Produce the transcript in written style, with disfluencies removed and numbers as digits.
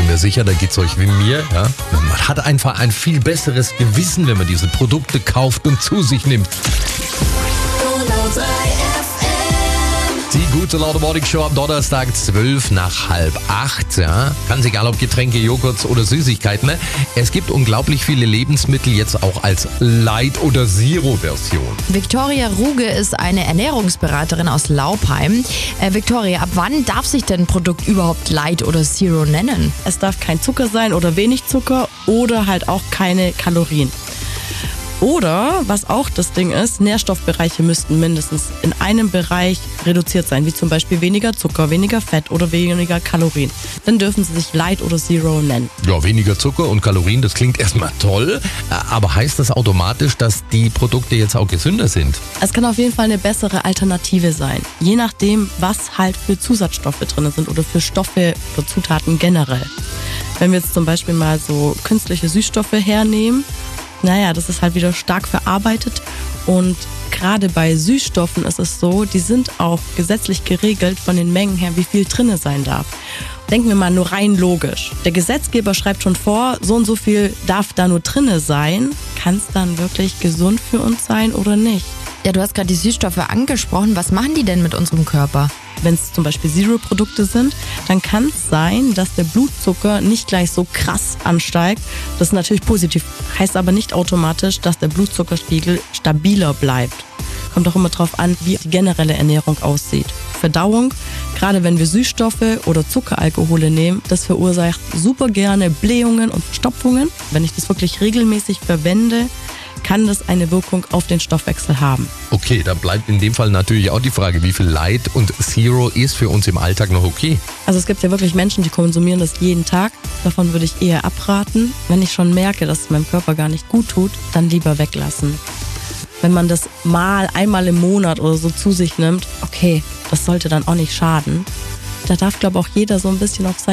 bin mir sicher, da geht's euch wie mir. Ja? Man hat einfach ein viel besseres Gewissen, wenn man diese Produkte kauft und zu sich nimmt. Die gute Laune Morning Show am Donnerstag 7:55. Ja? Ganz egal ob Getränke, Joghurts oder Süßigkeiten. Ne? Es gibt unglaublich viele Lebensmittel jetzt auch als Light- oder Zero-Version. Viktoria Ruge ist eine Ernährungsberaterin aus Laupheim. Viktoria, ab wann darf sich denn ein Produkt überhaupt Light oder Zero nennen? Es darf kein Zucker sein oder wenig Zucker oder halt auch keine Kalorien. Oder, was auch das Ding ist, Nährstoffbereiche müssten mindestens in einem Bereich reduziert sein, wie zum Beispiel weniger Zucker, weniger Fett oder weniger Kalorien. Dann dürfen sie sich Light oder Zero nennen. Ja, weniger Zucker und Kalorien, das klingt erstmal toll, aber heißt das automatisch, dass die Produkte jetzt auch gesünder sind? Es kann auf jeden Fall eine bessere Alternative sein, je nachdem, was halt für Zusatzstoffe drin sind oder für Stoffe oder Zutaten generell. Wenn wir jetzt zum Beispiel mal so künstliche Süßstoffe hernehmen, naja, das ist halt wieder stark verarbeitet und gerade bei Süßstoffen ist es so, die sind auch gesetzlich geregelt von den Mengen her, wie viel drinne sein darf. Denken wir mal nur rein logisch. Der Gesetzgeber schreibt schon vor, so und so viel darf da nur drinne sein. Kann es dann wirklich gesund für uns sein oder nicht? Ja, du hast gerade die Süßstoffe angesprochen. Was machen die denn mit unserem Körper? Wenn es zum Beispiel Zero-Produkte sind, dann kann es sein, dass der Blutzucker nicht gleich so krass ansteigt. Das ist natürlich positiv, heißt aber nicht automatisch, dass der Blutzuckerspiegel stabiler bleibt. Kommt auch immer darauf an, wie die generelle Ernährung aussieht. Verdauung, gerade wenn wir Süßstoffe oder Zuckeralkohole nehmen, das verursacht super gerne Blähungen und Verstopfungen. Wenn ich das wirklich regelmäßig verwende, kann das eine Wirkung auf den Stoffwechsel haben. Okay, dann bleibt in dem Fall natürlich auch die Frage, wie viel Light und Zero ist für uns im Alltag noch okay? Also es gibt ja wirklich Menschen, die konsumieren das jeden Tag. Davon würde ich eher abraten. Wenn ich schon merke, dass es meinem Körper gar nicht gut tut, dann lieber weglassen. Wenn man das einmal im Monat oder so zu sich nimmt, okay, das sollte dann auch nicht schaden. Da darf, glaube ich, auch jeder so ein bisschen auf sein